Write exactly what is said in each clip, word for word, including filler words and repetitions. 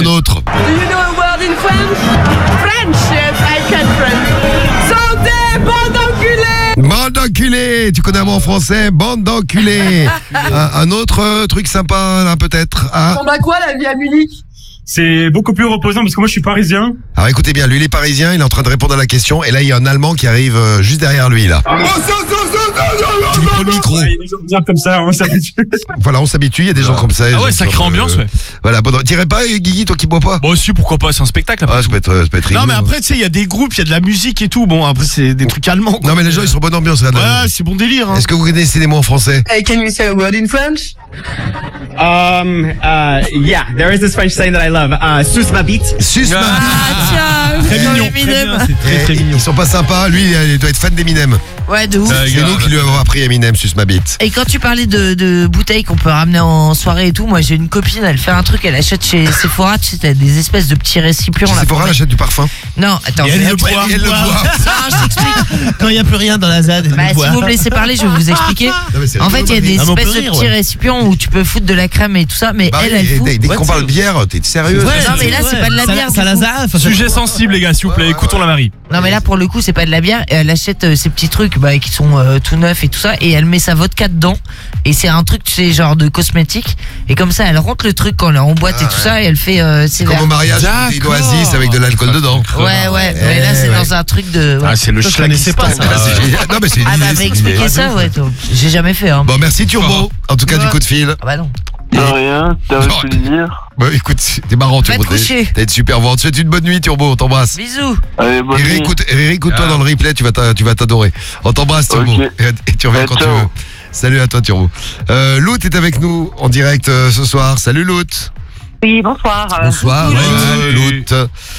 Un autre. Do you know a word in French? French, yes, I can French. Santé, bande d'enculés! Bande d'enculés. Tu connais un mot en français? Bande d'enculés. un, un autre euh, truc sympa, là, peut-être. Ah. On a quoi la vie à Munich? C'est beaucoup plus reposant parce que moi je suis parisien. Alors écoutez bien, lui il est parisien, il est en train de répondre à la question et là il y a un Allemand qui arrive euh, juste derrière lui là. Ah, Qui prend le micro. Ouais, il y a des gens bien comme ça, on s'habitue. Voilà, on s'habitue, il y a des gens comme ça. Ah ouais, gens sacrée comme, ambiance, ouais. Voilà, bon, t'irais pas Guigui, toi qui bois pas? Bon, si, pourquoi pas, c'est un spectacle. Ah, ça peut être, ça peut être rigolo. Non, mais après, tu sais, il y a des groupes, il y a de la musique et tout. Bon, après, c'est des trucs allemands. Quoi. Non, mais les gens ils sont bonne ambiance là. Ouais, c'est bon délire. Hein. Est-ce que vous connaissez des mots en français? Hey, can you say a word in French? Um, uh, yeah, there is this French saying that I love. Uh, sus ma bite. Sus ma Ah tiens, Très dans mignon. Eminem. C'est très, très Eh, mignon. Ils sont pas sympas, lui il doit être fan d'Eminem. Ouais, de ouf. C'est nous qui lui avons appris Eminem, sus ma bite. Et quand tu parlais de, de bouteilles qu'on peut ramener en soirée et tout, moi j'ai une copine, elle fait un truc, elle achète chez Sephora, tu sais, t'as des espèces de petits récipients là. Sephora, elle achète du parfum. Non, attends. Et elle je- le boit. Elle le boit. Non, je t'explique. Quand il n'y a plus rien dans la Z, elle Bah, le si boit. vous me laissez parler, je vais vous expliquer. Non, mais c'est En rigolo, fait, il y a ma des vie. Ah, mais on espèces peut de rire, petits ouais. récipients où tu peux foutre de la crème et tout ça, mais Bah elle, oui, elle et fout. dès, dès qu'on parle bière, t'es sérieux? Ouais, Non, mais là, c'est pas de la bière. Ça la du coup. zaffe. Sujet sensible, les gars, s'il vous plaît, écoutons la Marie. Non, mais là, pour le coup, c'est pas de la bière. Et elle achète euh, ces petits trucs bah, qui sont euh, tout neufs et tout ça. Et elle met sa vodka dedans. Et c'est un truc, tu sais, genre de cosmétique. Et comme ça, elle rentre le truc quand elle est en boîte Ah, et tout ouais. ça. Et elle fait euh, ses Comme verres. au mariage, D'accord. une oasis avec de l'alcool dedans. Ouais, ouais. Eh, Mais là, c'est ouais. dans un truc de. ouais. Ah, c'est le Je schlag. connaissais pas ça. Ah, c'est génial. Non, mais c'est une Ah, idée, bah, c'est mais une idée. expliquer ça, ouais. toi. J'ai jamais fait, hein. Bon, merci Turbo, en tout cas du coup de fil. Ah, bah non. De rien, t'as Non. un plaisir. Bah, écoute, t'es marrant Va Turbo. te coucher. T'es t'es super bon. On te souhaite une bonne nuit Turbo, on t'embrasse. Bisous. Allez, bonne Et nuit. réécoute, et réécoute-toi dans le replay, tu vas t'a- tu vas t'adorer. On t'embrasse Turbo. Ok. Et, et tu reviens Ouais, quand tu ciao. veux. Salut à toi Turbo. Euh, Lout est avec nous en direct euh, ce soir. Salut Lout. Oui, bonsoir. Bonsoir euh, Lout.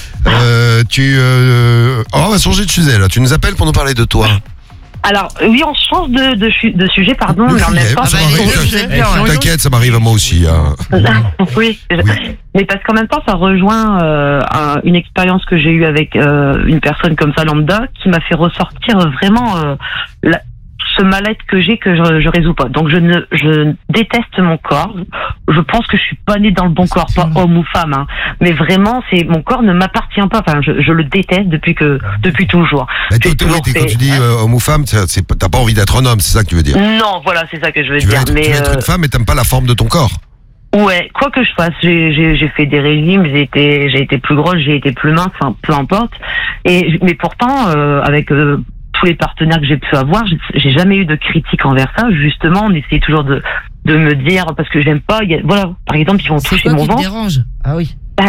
Euh, tu, euh, oh, on va changer de sujet là. Tu nous appelles pour nous parler de toi. Alors, oui, on change de, de, chu- de sujet, pardon, mais en même temps... Ah, ça bah, m'arrive. les deux, vous êtes bien, ouais. T'inquiète, ça m'arrive à moi aussi. Hein. oui, mais parce qu'en même temps, ça rejoint euh, un- une expérience que j'ai eue avec euh, une personne comme ça, lambda, qui m'a fait ressortir vraiment euh, la- ce mal-être que j'ai que je, je résous pas. Donc, je ne, je déteste mon corps. Je pense que je suis pas née dans le bon corps, pas homme ou femme, hein. Mais vraiment, c'est mon corps ne m'appartient pas. Enfin, je, je le déteste depuis que depuis toujours. Bah, J'ai toi, toi, toujours t'es- quand fait- tu dis euh, homme ou femme, c'est- c'est- t'as pas envie d'être un homme, c'est ça que tu veux dire. Non, voilà, c'est ça que je veux Tu veux dire. être, mais tu veux être euh, une femme, mais t'aimes pas la forme de ton corps. ouais, quoi que je fasse, j'ai j'ai j'ai fait des régimes, j'ai été j'ai été plus grosse, j'ai été plus mince, enfin peu importe. Et mais pourtant, euh, avec euh, tous les partenaires que j'ai pu avoir, j'ai- j'ai jamais eu de critique envers ça. Justement, on essayait toujours de de me dire parce que j'aime pas. il Y a, voilà, par exemple, ils vont C'est toucher quoi mon qui te ventre. dérange? Ah oui. Bah,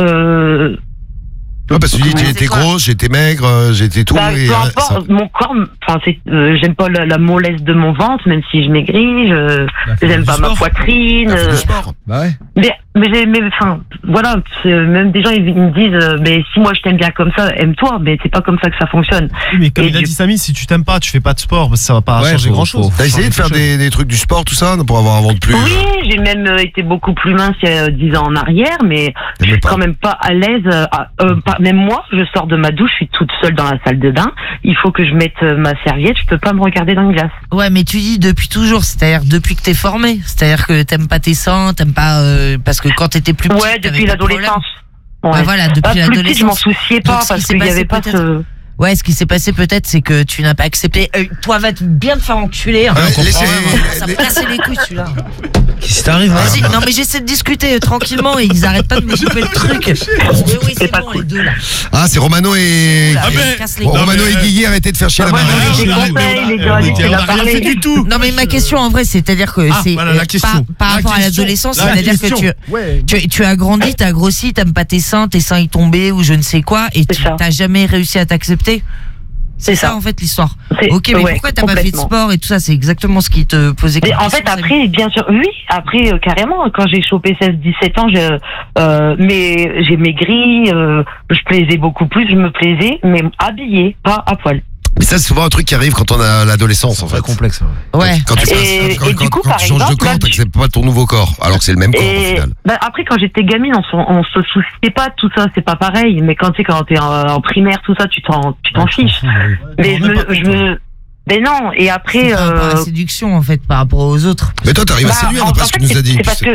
euh, Ouais, parce que tu dis, j'ai c'est été quoi grosse, j'ai été maigre, euh, j'ai été tout. Bah, et, peu euh, importe, ça- mon corps, enfin, c'est, euh, j'aime pas la, la mollesse de mon ventre, même si je maigris, je, j'aime pas ma poitrine. Bah, fais du euh, sport. Bah ouais. mais, mais, j'ai- mais, enfin, voilà, c'est- même des gens, ils, ils me disent, euh, mais si moi je t'aime bien comme ça, aime-toi, mais c'est pas comme ça que ça fonctionne. Oui, mais comme Et il a du- dit Samy, si tu t'aimes pas, tu fais pas de sport, parce que ça va pas Ouais, changer faut- grand chose. faut- T'as essayé de faire des, des trucs du sport, tout ça, pour avoir un ventre plus. Oui, j'ai même euh, été beaucoup plus mince il y a dix ans en arrière, mais je T'aimais suis pas. quand même pas à l'aise. euh, à- euh, pas- même moi, je sors de ma douche, je suis toute seule dans la salle de bain. Il faut que je mette euh, ma serviette, je peux pas me regarder dans une glace. Ouais, mais tu dis depuis toujours, c'est-à-dire depuis que t'es formé, c'est-à-dire que t'aimes pas tes seins, t'aimes pas euh, parce que quand t'étais plus petite, Ouais, t'avais depuis pas de problème. l'adolescence. Ouais, Ouais. voilà, depuis Ah, plus petite, l'adolescence. je m'en souciais pas Donc, ce qui parce s'est qu'il y passé avait pas peut-être- ce. Ouais, ce qui s'est passé peut-être, c'est que tu n'as pas accepté. Euh, toi, va te bien te faire enculer. Hein. Ouais, On comprend, laissez- hein, ça me les- cassait les couilles celui-là. Qu'est-ce qui t'arrive? Vas-y, non mais j'essaie de discuter euh, tranquillement et ils arrêtent pas de me couper le truc. Oui, oui, c'est pas bon cool. les deux là. Ah, c'est Romano et. Là, Ah, ils mais- me cassent les Bon, couilles. Romano mais- et Guigui, arrêtez de faire chier Ah, la moi, marée. j'ai des conseils, les gars, On laissez-la a rien parler. fait du tout. Non mais ma question en vrai, c'est-à-dire que Ah, c'est voilà, la euh, question. par, par La rapport à question. l'adolescence, La c'est-à-dire que question. tu, Ouais. tu tu as grandi, t'as grossi, t'aimes pas tes seins, tes seins ils tombaient ou je ne sais quoi et C'est tu ça. t'as jamais réussi à t'accepter. C'est C'est ça, ça. en fait l'histoire. C'est- Ok, mais ouais, pourquoi t'as pas fait de complètement. sport et tout ça? C'est exactement ce qui te posait Mais comme en fait, question, après, bien sûr, oui, après, euh, carrément, quand j'ai chopé seize dix-sept ans, je, euh, mais j'ai maigri, euh, je plaisais beaucoup plus, je me plaisais, mais habillée, pas à poil. Mais ça, c'est souvent un truc qui arrive quand on a l'adolescence, en fait. C'est complexe. Ouais. Quand tu, Et- quand, et quand- du coup, quand par tu changes de exemple, corps, là, t'acceptes pas ton nouveau corps, alors que c'est le même corps au Et final. bah, après, quand j'étais gamine, on, s'en- on se souciait pas de tout ça, c'est pas pareil. Mais quand tu sais, quand t'es en, en primaire, tout ça, tu t'en, tu t'en fiches. Mais je me, je me, mais non. Et après, C'est par rapport à euh, la séduction en fait par rapport aux autres. Mais toi, t'arrives à bah, séduire, en- d'après en ce que fait, nous a c'est- dit. C'est tu parce sais. que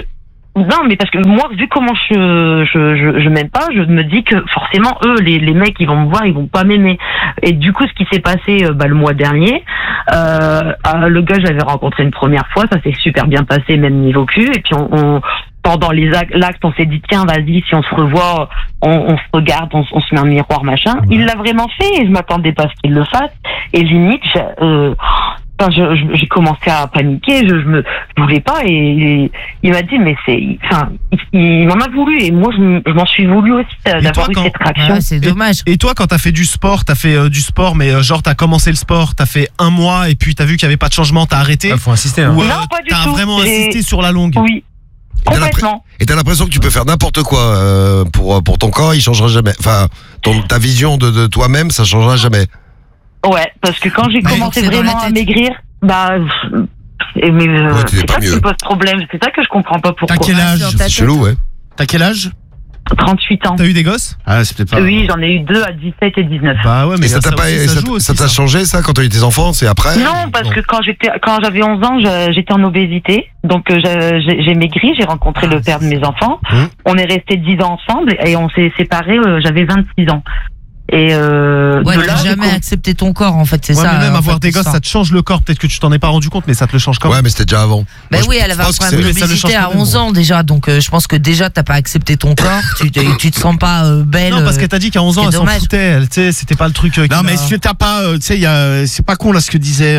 Non, mais parce que moi, vu comment je je je, je m'aime pas, je me dis que forcément eux, les les mecs, ils vont me voir, ils vont pas m'aimer. Et du coup, ce qui s'est passé bah, le mois dernier, euh, le gars, j'avais rencontré une première fois, ça s'est super bien passé, même niveau cul. Et puis on, on pendant les actes, l'acte, on s'est dit tiens, vas-y, si on se revoit, on, on se regarde, on, on se met un miroir, machin. Ouais. Il l'a vraiment fait et je m'attendais pas à ce qu'il le fasse. Et limite, euh, Enfin, je, je, j'ai commencé à paniquer, je, je me je voulais pas et, et il m'a dit mais c'est, enfin, il, il m'en a voulu et moi je, je m'en suis voulu aussi d'avoir toi, eu quand... cette réaction. Ouais, c'est dommage. Et, et toi, quand t'as fait du sport, t'as fait euh, du sport, mais euh, genre t'as commencé le sport, t'as fait un mois et puis t'as vu qu'il y avait pas de changement, t'as arrêté. Il faut insister. Hein. Ou, euh, non, pas du t'as tout. vraiment j'ai... insisté sur la longue. Oui. Complètement. Et t'as l'impression que tu peux faire n'importe quoi euh, pour pour ton corps, il changera jamais. Enfin, ton, ta vision de, de toi-même, ça changera jamais. Ouais, parce que quand j'ai mais commencé vraiment à maigrir, bah, mais euh, ouais, c'est pas ça mieux. qui pose problème. C'est ça que je comprends pas pourquoi. T'as quel âge? C'est chelou, ouais. T'as quel âge? trente-huit ans. T'as eu des gosses? Ah, c'est peut-être pas. Oui, j'en ai eu deux à dix-sept et dix-neuf. Bah ouais, mais et ça t'a pas, aussi, ça, ça, joue aussi, ça t'a ça. changé ça quand t'as eu tes enfants, c'est après? Non, parce non. que quand j'étais, quand j'avais onze ans, j'étais en obésité, donc j'ai, j'ai maigri, j'ai rencontré ah, le père de mes enfants. Hum. On est restés dix ans ensemble et on s'est séparés. Euh, j'avais vingt-six ans. Et euh, ouais, de t'as là, jamais coup... accepté ton corps en fait, c'est ouais, ça. Mais même avoir fait, des gosses, ça te change le corps. Peut-être que tu t'en es pas rendu compte, mais ça te le change quand même. Ouais, mais c'était déjà avant. Bah Moi, oui, je, elle avait un problème que d'obésité à onze ans déjà, donc euh, je pense que déjà t'as pas accepté ton corps, tu, te, tu te sens pas euh, belle. Non, parce qu'elle t'a dit qu'à onze ans elle s'en foutait, tu sais, c'était pas le truc. Euh, non, mais est-ce que t'as pas, euh, tu sais, il y a, c'est pas con là ce que disait.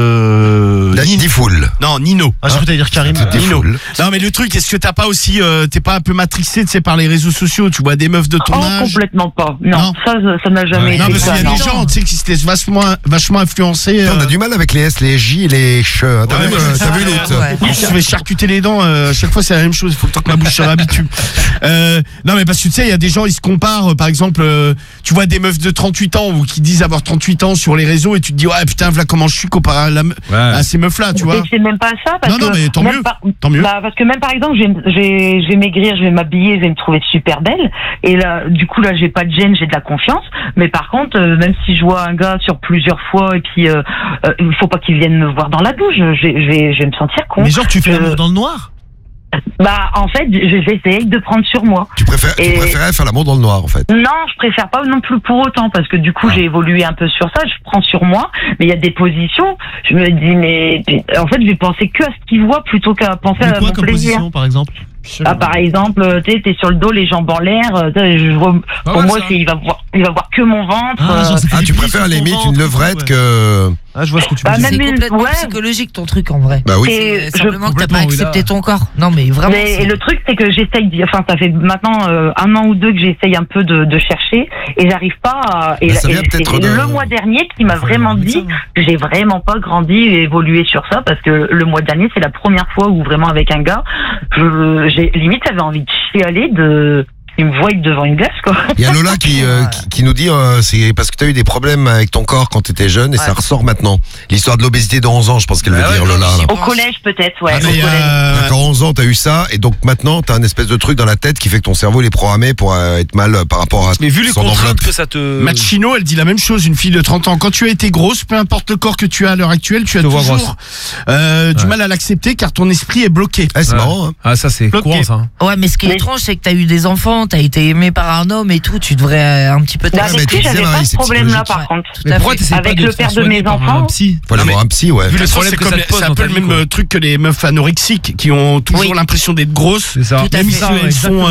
Euh, La Nifoul. Non, Nino. Ah, je voulais dire Karim. Nino. Foule. Non, mais le truc, est-ce que t'as pas aussi, euh, t'es pas un peu matrixé, tu sais, par les réseaux sociaux, tu vois des meufs de ton oh, âge? Complètement pas. Non, non. ça, ça n'a jamais ouais. été. Non, parce qu'il y a non. des gens, tu sais, qui s'étaient vachement, vachement influencés. Euh... On a du mal avec les S, les J et les Ch. T'as ouais, vu, ouais, euh, t'as vu l'autre? Ouais. Je vais charcuter les dents, euh, à chaque fois c'est la même chose, il faut le temps que ma bouche se réhabitue. Euh, non, mais parce que tu sais, il y a des gens, ils se comparent, par exemple, euh, tu vois des meufs de trente-huit ans ou qui disent avoir trente-huit ans sur les réseaux et tu te dis, ouais, putain, voilà comment je suis comparé à, la, ouais. à ces meufs-là, tu vois. Mais c'est même pas ça, parce non, non, que. mais tant mieux. Par, tant mieux. Bah, parce que même par exemple, je vais, je vais maigrir, je vais m'habiller, je vais me trouver super belle. Et là, du coup, là, j'ai pas de gêne, j'ai de la confiance. Mais par contre, euh, même si je vois un gars sur plusieurs fois et puis, euh, euh, il faut pas qu'il vienne me voir dans la douche, je, je, vais, je vais me sentir con. Mais genre, tu fais euh, l'amour dans le noir? Bah, en fait, j'essaye de prendre sur moi. Tu, préfères, et... tu préférais faire l'amour dans le noir, en fait? Non, je préfère pas non plus pour autant, parce que du coup, ah. j'ai évolué un peu sur ça, je prends sur moi, mais il y a des positions, je me dis, mais en fait, je vais penser que à ce qu'il voit plutôt qu'à penser mais à quoi mon comme plaisir. Position, par exemple? Ah, par exemple, tu sais, t'es sur le dos, les jambes en l'air. Je vois, ah, pour ouais, moi, c'est, il va voir, il va voir que mon ventre. Ah, genre, ah tu préfères à la limite une levrette ouais. que. Ah, je vois ce que tu bah, veux dire. C'est complètement ouais. psychologique ton truc en vrai. Bah oui. Et c'est simplement que t'as pas accepté oui, ton corps. Non, mais vraiment. Mais le truc, c'est que j'essaye. Enfin, ça fait maintenant euh, un an ou deux que j'essaye un peu de, de chercher et j'arrive pas. À, et, bah, ça et vient peut-être c'est de... le mois dernier qui m'a vraiment dit que j'ai vraiment pas grandi et évolué sur ça parce que le mois dernier, c'est la première fois où vraiment avec un gars, je, j'ai limite j'avais envie de chialer de. Il me voit devant une glace, quoi. Il y a Lola qui, euh, qui, qui nous dit euh, c'est parce que tu as eu des problèmes avec ton corps quand tu étais jeune et ouais. ça ressort maintenant. L'histoire de l'obésité de onze ans, je pense qu'elle bah veut ouais, dire, Lola. Là. Au collège, peut-être, ouais. Ah, au collège. Euh... Quand onze ans, tu as eu ça et donc maintenant, tu as un espèce de truc dans la tête qui fait que ton cerveau il est programmé pour euh, être mal euh, par rapport à. Mais vu les contraintes enveloppe. Que ça te. Machino, elle dit la même chose, une fille de trente ans. Quand tu as été grosse, peu importe le corps que tu as à l'heure actuelle, tu as toujours euh, ouais. du mal à l'accepter car ton esprit est bloqué. Ah, c'est ouais. marrant. Hein. Ah, ça, c'est bloqué. Courant, ça. Ouais, mais ce qui est étrange, c'est que tu as eu des enfants, tu as été aimé par un homme et tout, tu devrais un petit peu là, avec lui, j'avais pas ce problème-là, par contre. Mais pourquoi t'essayes pas avec de le père de mes enfants? Faut aller voir un psy, ouais. Le problème, c'est comme c'est un peu le même truc que les meufs anorexiques qui ont toujours l'impression d'être grosses. Même si elles sont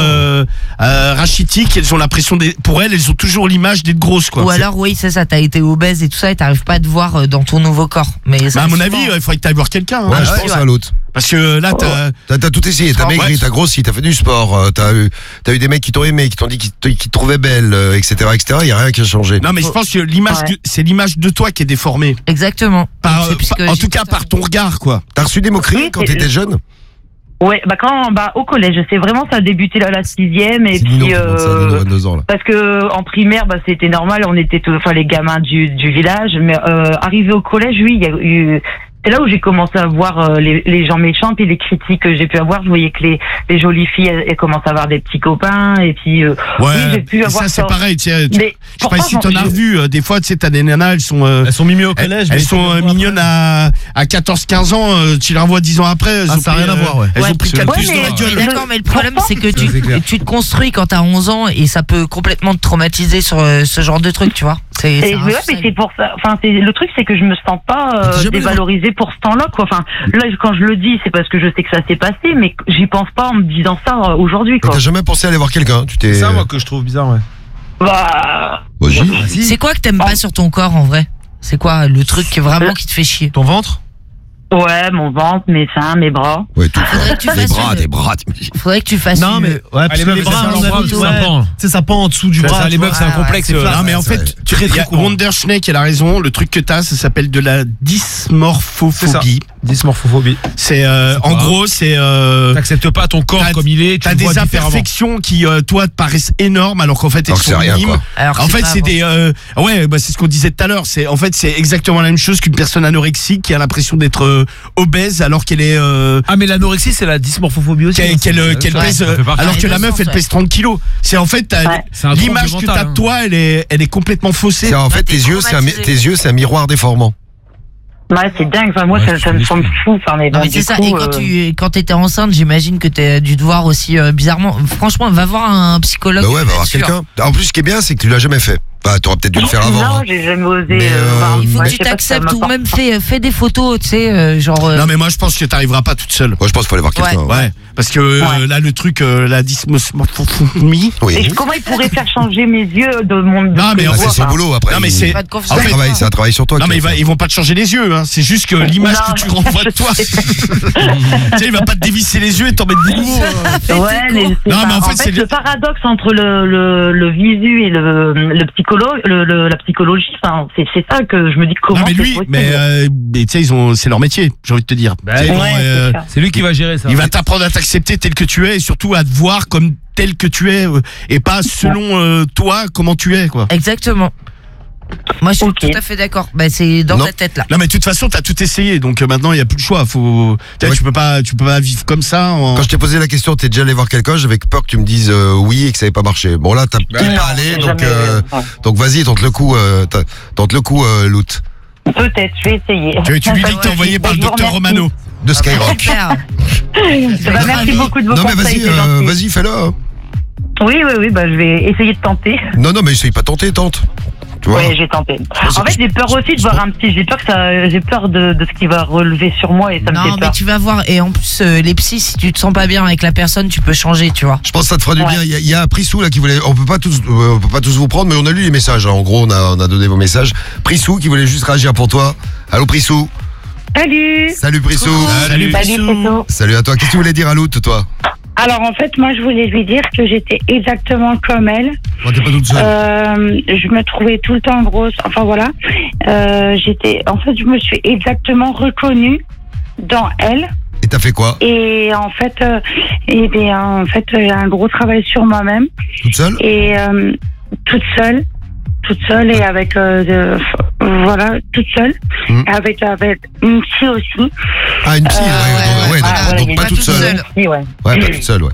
rachitiques, elles ont l'impression pour elles, elles ont toujours l'image d'être grosses, quoi. Ou alors, oui, c'est ça, t'as été obèse et tout ça et t'arrives pas à te voir dans ton nouveau corps. Mais à mon avis, il faudrait que t'ailles voir quelqu'un. Ouais, je pense à l'autre. Parce que là, t'as... T'as, t'as tout essayé, t'as maigri, t'as grossi, t'as fait du sport, t'as eu, t'as eu des mecs qui t'ont aimé, qui t'ont dit qu'ils te, qu'ils te trouvaient belle, et cetera, et cetera. Il y a rien qui a changé. Non, mais je pense que l'image, ouais. de, c'est l'image de toi qui est déformée. Exactement. Par, par, en tout cas, par ton regard, quoi. T'as reçu des moqueries oui, quand t'étais jeune? Ouais, bah quand, bah au collège, c'est vraiment ça a débuté là la sixième et c'est puis Nino, euh, ça, Nino, vingt-deux ans, là. Parce que en primaire, bah c'était normal, on était tous, enfin les gamins du du village, mais euh, arrivé au collège, oui, il y a eu c'est là où j'ai commencé à voir euh, les, les gens méchants, puis les critiques que j'ai pu avoir. Je voyais que les, les jolies filles, elles, elles commencent à avoir des petits copains, et puis euh, Ouais, oui, j'ai pu et avoir ça c'est pareil, tu sais, tu- Mais je sais pas si t'en as pourtant, revu, euh, des fois, tu sais, t'as des nanas, elles sont, euh, Elles sont mimiées au elles, collège. elles mais sont tu euh, les vois mignonnes à, à quatorze quinze ans, euh, tu les revois dix ans après, elles Ah, ont ça a pris, rien à euh, voir, ouais. elles Ouais, ont pris tu- quatre ouais, puces dans mais- la Je suis gueule. d'accord, mais le problème c'est que Ça, c'est clair. tu, tu te construis quand t'as onze ans et ça peut complètement te traumatiser sur euh, ce genre de truc, tu vois. C'est Et c'est un ouais, suicide. mais c'est pour ça. Enfin, c'est le truc, c'est que je me sens pas t'es euh, jamais dévalorisée pour ce temps-là, quoi. Enfin, là, quand je le dis, c'est parce que je sais que ça s'est passé, mais j'y pense pas en me disant ça euh, aujourd'hui, Mais quoi. t'as jamais pensé aller voir quelqu'un? Tu t'es. C'est ça, moi, que je trouve bizarre, ouais. Bah, Vas-y. C'est quoi que t'aimes pas sur ton corps en vrai? C'est quoi le truc qui est vraiment qui te fait chier? Ton ventre? ouais, mon ventre, mes seins, mes bras. Ouais, tout. Faudrait que tu Des fasses bras, une- des bras, t'imagines. Faudrait que tu fasses Non, une- mais. Ouais, parce les que meufs, les ça, bras, c'est à mon un avis, bras, ouais. ça pend. Tu sais, ça pend en dessous du Ça, bras. ça, les tu meufs, vois. c'est un Ouais, complexe. c'est euh, flat. Non mais en c'est fait, tu, très, il y a très courant. Wonder Schneck, elle a raison. Le truc que t'as, ça s'appelle de la dysmorphophobie. Dysmorphophobie. C'est euh, en quoi gros, c'est euh, T'acceptes pas ton corps T'as- comme il est, tu t'as le des vois différemment. imperfections qui euh, toi te paraissent énormes alors qu'en fait elles Alors que c'est sont rien, minimes. quoi. Alors que En fait, pas c'est vrai. des euh, ouais, bah c'est ce qu'on disait tout à l'heure. C'est en fait c'est exactement la même chose qu'une personne anorexique qui a l'impression d'être euh, obèse alors qu'elle est euh, Ah, mais l'anorexie, c'est la dysmorphophobie aussi. qu'elle hein, qu'elle, c'est- qu'elle ça, pèse ça euh, fait partie. alors Ouais, que la dans meuf le elle sens, pèse trente kilos. C'est en fait t'as- Ouais. C'est un trouble l'image que mental, t'as de hein. toi, elle est elle est complètement faussée. C'est en fait t'es tes yeux, c'est un, mi- traumatisé. tes yeux, c'est un miroir déformant. Ouais, c'est dingue. Enfin, moi, Ouais, ça, tu ça me fais semble des fou. Enfin, mais Non bon, mais du c'est ça, coup, et quand euh, tu quand t'étais enceinte, j'imagine que t'as dû te voir aussi euh, bizarrement. Franchement, va voir un psychologue. Bah ouais, va voir sûr. quelqu'un. En plus, ce qui est bien, c'est que tu l'as jamais fait. Bah, t'aurais peut-être dû le faire avant. Non, hein. j'ai jamais osé. Mais, euh, euh, enfin, Il faut ouais, que je tu sais pas si ça t'acceptes ou m'apporte. même fais, fais des photos, tu sais, euh, genre. euh, Non mais moi je pense que t'arriveras pas toute seule. Moi, je pense qu'il faut aller voir quelqu'un. Ouais. Ouais, parce que euh, Ouais. là le truc euh, la dysmorphophobie. Oui. Et comment il pourrait faire changer mes yeux de mon. de Non, ce mais que en Ah, je fait, c'est vois, son enfin. boulot après. Non, mais il- c'est- pas de C'est un confiance. travail, c'est un travail sur toi. Non qu'il mais il faut va, faire. ils vont pas te changer les yeux, hein. C'est juste que l'image Non. que tu renvoies de toi. Tu sais, il va pas te dévisser les yeux et t'en mettre des nouveaux. euh. Ouais, mais c'est Non, pas- mais en en fait, fait, c'est le le- paradoxe entre le, le, le visu et le, le psychologue, le, le- la psychologie, enfin, c'est, c'est ça que je me dis comment Non mais c'est lui, possible. mais, euh, mais tu sais ils ont, c'est leur métier. J'ai envie de te dire. Bah, Ils vont, Ouais, euh, c'est clair. C'est lui qui va gérer ça. il va t'apprendre à t'accepter tel que tu es et surtout à te voir comme tel que tu es euh, et pas selon euh, toi comment tu es quoi. Exactement. Moi, je suis Ok. tout à fait d'accord. Bah, c'est dans Non. ta tête là. Non mais de toute façon t'as tout essayé donc euh, maintenant il y a plus le choix. Faut, tu sais, Ouais. tu peux pas, tu peux pas vivre comme ça. En... Quand je t'ai posé la question, t'es déjà allé voir quelqu'un, j'avais peur que tu me dises euh, oui et que ça n'avait pas marché. Bon là, t'as t'es Non, pas allé, donc jamais, euh, ouais. donc vas-y, tente le coup, euh, t'as- tente le coup, euh, Loot Peut-être, je vais essayer. Tu, tu lui dis que t'es envoyé par le Je vous docteur remercie. Romano. de Skyrock. Super. Bah, merci beaucoup de vos Non mais conseils, vas-y, c'est euh, gentil. vas-y, fais-le. hein. Oui, oui, oui, bah, je vais essayer de tenter. Non non, mais essaye pas de tenter, tente. Tu vois. Oui, j'ai tenté. c'est- En fait, j'ai peur aussi de voir un petit. J'ai peur que ça. J'ai peur de, de ce qui va relever sur moi et ça me Non, fait mais peur. tu vas voir. Et en plus, euh, les psys, si tu te sens pas bien avec la personne, tu peux changer, tu vois. Je pense que ça te fera du Ouais. bien. Il y, a- il y a Prissou là qui voulait. On peut pas tous, euh, on peut pas tous vous prendre, mais on a lu les messages. hein. En gros, on a, on a donné vos messages. Prissou qui voulait juste réagir pour toi. Allô Prissou. Salut. Salut Prissou. Salut. Salut Presso. Salut à toi. Qu'est-ce que tu voulais dire à Loot, toi? Alors en fait, moi je voulais lui dire que j'étais exactement comme elle. Oh, t'es pas toute seule. Euh, je me trouvais tout le temps grosse. Enfin voilà. Euh, j'étais. En fait, je me suis exactement reconnue dans elle. Et t'as fait quoi? Et en fait, euh, et bien, en fait, j'ai un gros travail sur moi-même. Toute seule? Et euh, toute seule, toute seule et avec euh, de- voilà, toute seule, Mhm. avec avec une psy aussi. Ah, une psy, Euh, ouais, donc, ouais, Ah, donc, voilà, donc il est pas pas toute toute seule. seule. Oui, ouais. Ouais, pas toute seule, ouais.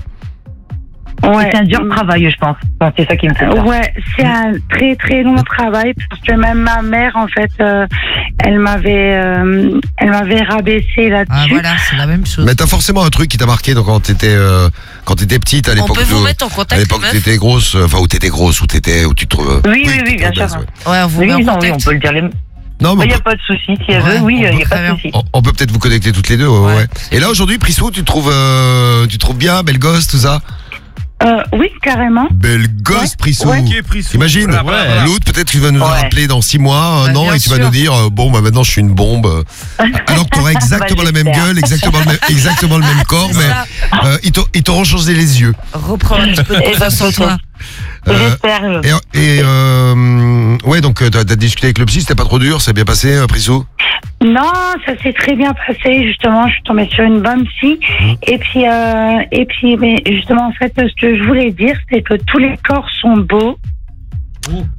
Ouais. C'est un dur travail, je pense. Enfin, c'est ça qui me fait peur. Ouais, c'est un très très long travail parce que même ma mère, en fait, euh, elle m'avait, euh, elle m'avait rabaissé là-dessus. Ah, voilà, c'est la même chose. Mais t'as forcément un truc qui t'a marqué donc, quand t'étais euh, quand t'étais petite à On l'époque peut vous où- mettre en à contact, l'époque les où meufs. t'étais grosse, euh, enfin où t'étais grosse, où t'étais où tu te trouves. Oui, oui, oui, bien sûr. obèse, ouais. Ouais, on vous Oui, met en non, oui, on contact. peut le dire. Les... Non, mais Il n'y on a peut, pas de souci. Si elle Ouais, veut, oui, on il n'y peut a pas très de bien. souci. on- on peut peut-être vous connecter toutes les deux. Ouais, Ouais. ouais. Et là aujourd'hui, Prissou, tu te trouves, euh, tu te trouves bien, belle gosse, tout ça. Euh, oui, carrément. Belle gosse, Ouais. Prissou. Ouais. T'imagines? Voilà, voilà, voilà. L'autre, peut-être tu vas nous Ouais. rappeler dans six mois, un Bah, an, bien et tu vas sûr. nous dire, euh, bon, bah maintenant je suis une bombe. Alors que t'auras exactement Bah, la même j'espère. gueule, exactement le même, exactement le même corps, C'est mais ça. euh, ils t'ont- ils t'auront changé les yeux. Reprends un petit peu de confiance en toi. Euh, J'espère. Et, et euh, ouais, donc euh, t'as as discuté avec le psy, c'était pas trop dur, c'est bien passé, euh, Prissou? Non, ça s'est très bien passé. Justement, je suis tombée sur une bonne psy. Et puis, euh, et puis, mais justement, en fait, ce que je voulais dire, c'est que tous les corps sont beaux.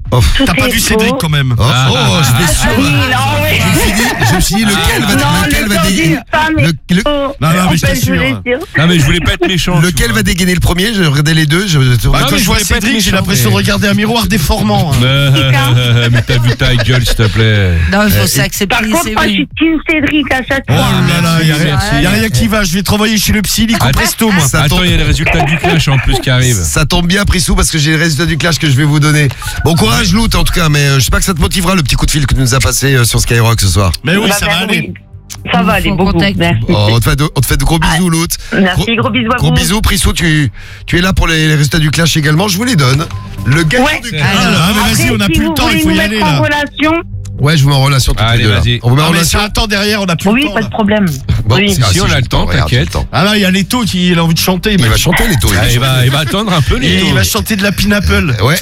Oh, T'as pas vu Cédric quand même. oh, Ah. oh, j'étais sûr. Oui, non, mais... Je me suis dit, je me suis dit lequel va, Non, lequel le va temps dégainer. d'une femme le- est le- faux. Non, non, mais En je fait, t'assure. voulais dire. Non, mais je voulais pas être méchant. Lequel tu va dégainer le premier? Je regardais les deux. Je... Bah, Non, quand mais je je vois voulais pas être Cédric, j'ai méchant, l'impression mais- de regarder un miroir déformant. hein. vois. Mais t'as vu ta gueule, s'il te plaît. Non, il faut Euh, s'accepter. Par contre, c'est moi, je oui. suis Team Cédric à chaque Oh fois. là là, y a rien, Merci. y a rien qui va. Je vais te renvoyer chez le psy, Lico Attends. Presto, moi. Ça Attends, tombe- il y a les résultats du clash en plus qui arrivent. Ça tombe bien, Prissou, parce que j'ai les résultats du clash que je vais vous donner. Bon courage, Loot, en tout cas, mais euh, je sais pas que ça te motivera le petit coup de fil que tu nous as passé euh, sur Skyrock ce soir. Mais oui, Bah, ça va bah, aller. oui. Ça va aller Faut beaucoup. contact. Merci. Oh, on, te fait de, on te fait de gros bisous, Loot. Merci, gros bisous à Gros vous. bisous, Prissou, tu, tu es là pour les, les résultats du clash également, je vous les donne. Le gagnant Ouais. du clash. Ah, mais vas-y, Après, on a si plus vous le temps, voulez il faut nous y mettre aller en là. relation, Ouais, je vous mets en relation toutes Allez, les deux. là. vas-y. On vous met en Ah, mais relation. ça attend derrière, on a plus oui, le temps. pas de là. problème. Bon, Oui. c'est- ah, Si, on j'ai a le temps, regarde, j'ai t'inquiète. le temps. Ah là, il y a Leto qui il a envie de chanter. Il mec. va chanter les taux. Ah, il, va, il va attendre un peu, Et les il va chanter de la Pineapple. Ouais.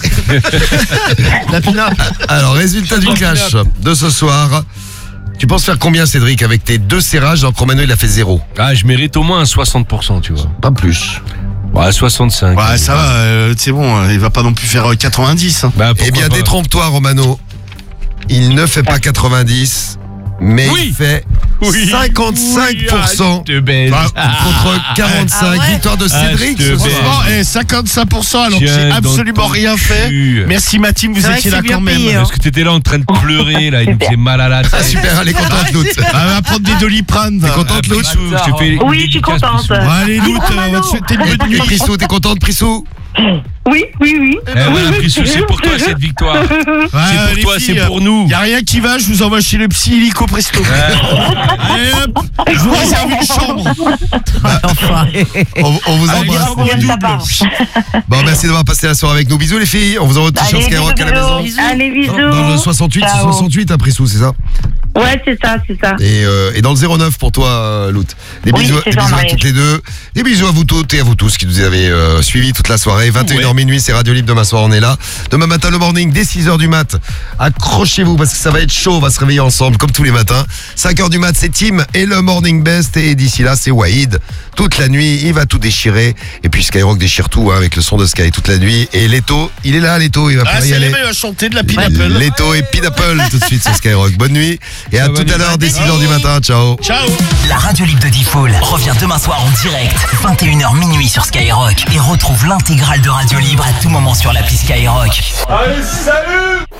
La Pineapple. Alors, résultat du clash de ce soir. Tu penses faire combien, Cédric, avec tes deux serrages, alors que Romano, il a fait zéro? Ah, je mérite au moins un soixante pour cent, tu vois. Pas plus. Ouais, soixante-cinq. Ouais, ça va, euh, c'est bon, euh, il va pas non plus faire euh, quatre-vingt-dix. hein. Bah, Eh pourquoi bien, pas. détrompe-toi, Romano. Il ne fait pas quatre-vingt-dix, mais Oui. il fait Oui. cinquante-cinq pour cent. Oui, ah, je te baise. Bah, contre quarante-cinq. Ah ouais. Victoire de Ah, Cédric je te ce baise. soir. Franchement, eh, cinquante-cinq pour cent alors que Tiens, j'ai dans absolument ton rien fait. cul. Merci ma team, vous C'est vrai étiez que là c'est bien quand même. payé, hein. Parce que t'étais là en train de pleurer, là, il me faisait mal à la Ah, tête. super, elle est contente, Lout. Ah, va prendre des Doliprane. T'es contente, Lout? Prissou, je te fais Oui, une je suis dédicace, contente. Prissou. Bon, allez, Lout, euh, on va te souhaiter une bonne nuit. Prissou, t'es contente, Prissou? Oui, oui, oui. Eh voilà, Prissou, c'est pour toi cette victoire. Ouais, C'est pour les toi, filles, c'est pour nous. Y a rien qui va, je vous envoie chez le psy Lico Presto. Et hop, je vous réserve une chambre. Enfin, On, on vous On embrasse. dira combien de ta part. Bon, merci d'avoir passé la soirée avec nous. Bisous, les filles. On vous envoie tous sur Allez, Skyrock à la maison. bisous. Allez, bisous. Dans, dans le soixante-huit, c'est Ciao. soixante-huit, hein, Prissou, c'est ça? Ouais, c'est ça, c'est ça. Et, euh, et dans le zéro neuf pour toi, euh, Lout. Des Oui, bisous, c'est des bisous à Jean-Marie. toutes les deux. Des bisous à vous toutes et à vous tous qui nous avez euh, suivis toute la soirée. vingt et une heures minuit, c'est Radio Libre. Demain soir, on est là. Demain matin, le morning, dès six heures du mat. Accrochez-vous parce que ça va être chaud. On va se réveiller ensemble comme tous les matins. cinq heures du mat, c'est Tim et le morning best. Et d'ici là, c'est Waïd. Toute la nuit, il va tout déchirer. Et puis Skyrock déchire tout hein, avec le son de Sky toute la nuit. Et Leto, il est là, Leto. Il va Ah, pouvoir y ça y aller. est, il va chanter de la Pineapple. Leto et Pineapple tout de suite sur Skyrock. Bonne nuit et à Ça va, tout à l'heure dès Nicolas. six heures du matin. Ciao. Ciao. La radio libre de Diffoul revient demain soir en direct, vingt et une heures minuit sur Skyrock. Et retrouve l'intégrale de Radio Libre à tout moment sur l'appli Skyrock. Allez, salut!